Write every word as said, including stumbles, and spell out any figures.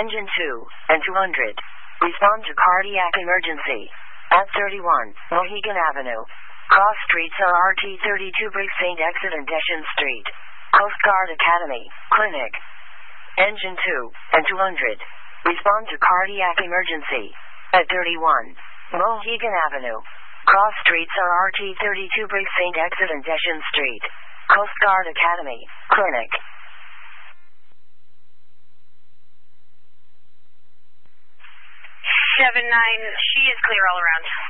Engine two and two hundred. Respond to cardiac emergency. At thirty-one, Mohegan Avenue. Cross streets are R T thirty-two Brick Saint Exit and Deshan Street. Coast Guard Academy, Clinic. Engine two and two hundred. Respond to cardiac emergency. At thirty-one, Mohegan Avenue. Cross streets are R T thirty-two Brick Saint Exit and Deshan Street. Coast Guard Academy, Clinic. seven nine, she is clear all around.